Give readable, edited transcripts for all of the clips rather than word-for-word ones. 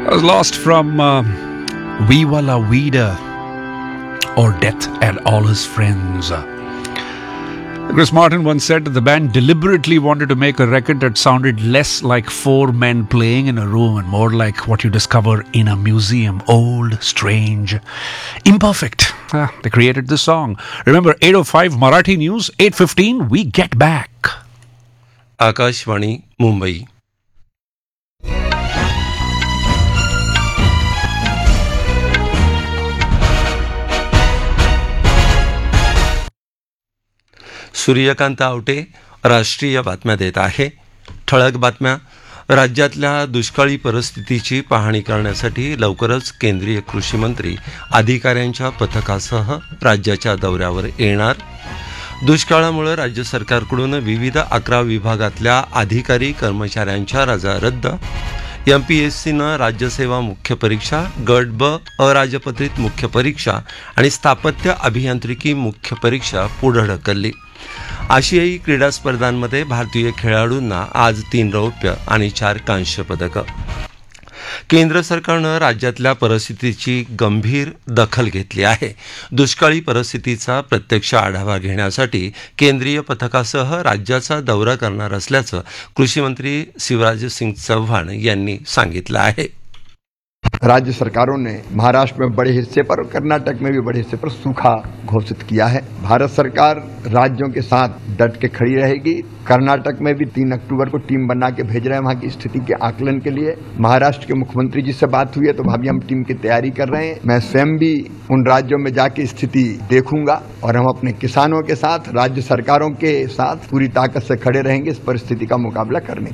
Was lost from Viva La Vida or Death and All His Friends. Chris Martin once said that the band deliberately wanted to make a record that sounded less like four men playing in a room and more like what you discover in a museum. Old, strange, imperfect. They created this song. Remember, 8:05 Marathi News, 8:15, we get back. Akashvani Mumbai. Suryakant Awate राष्ट्रीय बातम्या देत आहे. ठळक बातम्या. राज्यातल्या दुष्काळी परिस्थितीची पाहणी करण्यासाठी लवकरच केंद्रीय कृषी मंत्री अधिकाऱ्यांच्या पथकासह राज्याच्या दौऱ्यावर येणार. दुष्काळामुळे राज्य सरकारकडून विविध 11 विभागातल्या अधिकारी कर्मचाऱ्यांच्या रजा रद्द. MPSCनं राज्यसेवा मुख्य परीक्षा, गट ब अराजपत्रित मुख्य परीक्षा आणि स्थापत्य अभियांत्रिकी मुख्य परीक्षा पुढे ढकलली. आशियाई क्रीडा स्पर्धांमध्ये भारतीय खेळाडूंना आज 3 रौप्य आणि 4 कांस्य पदकं. केंद्र सरकारनं राज्यातल्या परिस्थितीची गंभीर दखल घेतली आहे. दुष्काळी परिस्थितीचा प्रत्यक्ष आढावा घेण्यासाठी केंद्रीय पथकासह राज्याचा दौरा करणार असल्याचं कृषी मंत्री शिवराज सिंग चौहान यांनी सांगितलं आहे. राज्य सरकारों ने महाराष्ट्र में बड़े हिस्से पर और कर्नाटक में भी बड़े हिस्से पर सूखा घोषित किया है. भारत सरकार राज्यों के साथ डट के खड़ी रहेगी. कर्नाटक में भी 3 अक्टूबर को टीम बना के भेज रहे हैं वहां की स्थिति के आकलन के लिए. महाराष्ट्र के मुख्यमंत्री जी से बात हुई है तो भाभी हम टीम की तैयारी कर रहे हैं. मैं स्वयं भी उन राज्यों में जाके स्थिति देखूंगा और हम अपने किसानों के साथ, राज्य सरकारों के साथ पूरी ताकत से खड़े रहेंगे इस परिस्थिति का मुकाबला करने.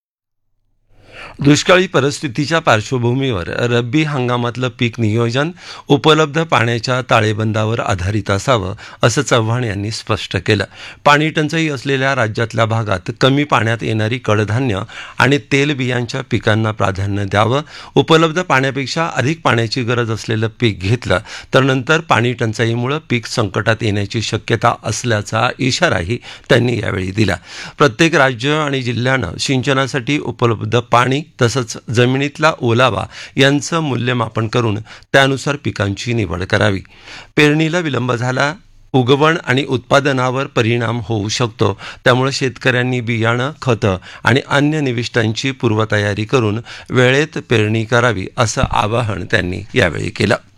दुष्काळी परिस्थितीच्या पार्श्वभूमीवर रब्बी हंगामातलं पीक नियोजन उपलब्ध पाण्याच्या ताळेबंदावर आधारित असावं असं चव्हाण यांनी स्पष्ट केलं. पाणी टंचाई असलेल्या राज्यातल्या भागात कमी पाण्यात येणारी कडधान्य आणि तेलबियांच्या पिकांना प्राधान्य द्यावं. उपलब्ध पाण्यापेक्षा अधिक पाण्याची गरज असलेलं पीक घेतलं तर नंतर पाणी टंचाईमुळे पीक संकटात येण्याची शक्यता असल्याचा इशाराही त्यांनी यावेळी दिला. प्रत्येक राज्य आणि जिल्ह्यानं सिंचनासाठी उपलब्ध पाणी तसंच जमिनीतला ओलावा यांचं मूल्यमापन करून त्यानुसार पिकांची निवड करावी. पेरणीला विलंब झाला, उगवण आणि उत्पादनावर परिणाम होऊ शकतो. त्यामुळे शेतकऱ्यांनी बियाणं, खतं आणि अन्य निविष्ठांची पूर्वतयारी करून वेळेत पेरणी करावी असं आवाहन त्यांनी यावेळी केलं.